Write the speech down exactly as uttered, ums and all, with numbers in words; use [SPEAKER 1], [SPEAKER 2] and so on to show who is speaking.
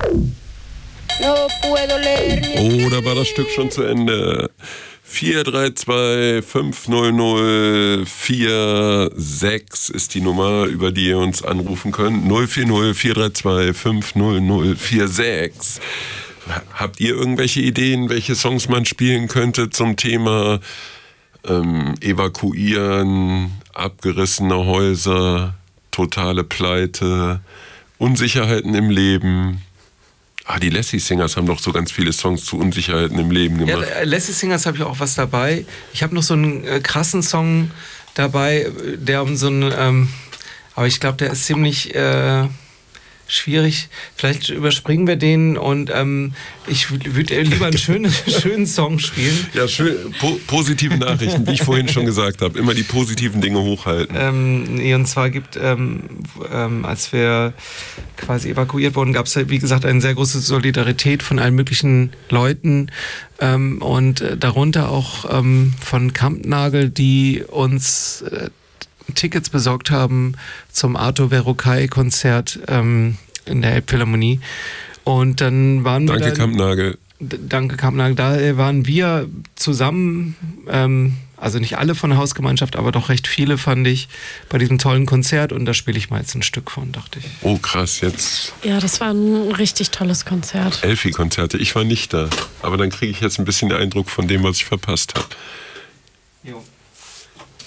[SPEAKER 1] Oh, da war das Stück schon zu Ende. vier drei zwei fünf null null vier sechs ist die Nummer, über die ihr uns anrufen könnt. null vier null vier drei zwei fünf null null vier sechs. Habt ihr irgendwelche Ideen, welche Songs man spielen könnte zum Thema ähm, Evakuieren, abgerissene Häuser, totale Pleite, Unsicherheiten im Leben? Ah, die Lassie Singers haben doch so ganz viele Songs zu Unsicherheiten im Leben gemacht.
[SPEAKER 2] Ja, Lassie Singers habe ich auch was dabei. Ich habe noch so einen äh, krassen Song dabei, der um so einen, ähm, aber ich glaube, der ist ziemlich äh, schwierig. Vielleicht überspringen wir den und ähm, ich würde lieber einen schönen, schönen Song spielen.
[SPEAKER 1] Ja, schön, po- positive Nachrichten, wie ich vorhin schon gesagt habe. Immer die positiven Dinge hochhalten.
[SPEAKER 2] Ähm, nee, und zwar gibt, ähm, ähm, als wir quasi evakuiert wurden, gab es, wie gesagt, eine sehr große Solidarität von allen möglichen Leuten ähm, und äh, darunter auch ähm, von Kampnagel, die uns äh, Tickets besorgt haben zum Arto Verocai-Konzert ähm, in der Elbphilharmonie. Und dann waren wir.
[SPEAKER 1] Danke,
[SPEAKER 2] dann,
[SPEAKER 1] Kampnagel.
[SPEAKER 2] D- danke, Kampnagel. Da waren wir zusammen, ähm, also nicht alle von der Hausgemeinschaft, aber doch recht viele, fand ich, bei diesem tollen Konzert. Und da spiele ich mal jetzt ein Stück von, dachte ich.
[SPEAKER 1] Oh, krass, jetzt.
[SPEAKER 3] Ja, das war ein richtig tolles Konzert.
[SPEAKER 1] Elfi-Konzerte. Ich war nicht da. Aber dann kriege ich jetzt ein bisschen den Eindruck von dem, was ich verpasst habe.
[SPEAKER 2] Jo.